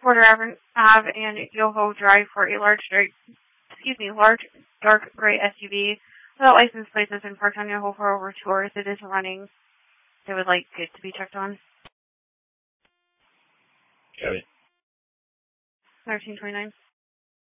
Porter Ave and Yoho Drive for a large dark gray SUV without license plates has been parked on Yoho for over 2 hours. It is running. They would like it to be checked on. Got it. 1329.